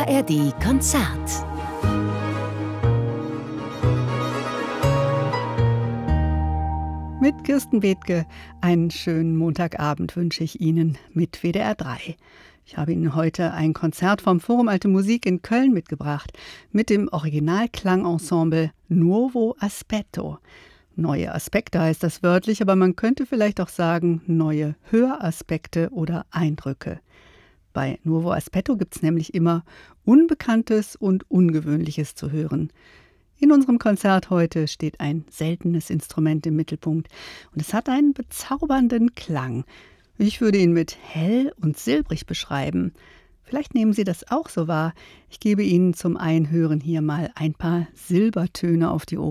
ARD Konzert. Mit Kirsten Bethke einen schönen Montagabend wünsche ich Ihnen mit WDR 3. Ich habe Ihnen heute ein Konzert vom Forum Alte Musik in Köln mitgebracht mit dem Originalklangensemble Nuovo Aspetto. Neue Aspekte heißt das wörtlich, aber man könnte vielleicht auch sagen neue Höraspekte oder Eindrücke. Bei Nuovo Aspetto gibt es nämlich immer Unbekanntes und Ungewöhnliches zu hören. In unserem Konzert heute steht ein seltenes Instrument im Mittelpunkt und es hat einen bezaubernden Klang. Ich würde ihn mit hell und silbrig beschreiben. Vielleicht nehmen Sie das auch so wahr. Ich gebe Ihnen zum Einhören hier mal ein paar Silbertöne auf die Ohren.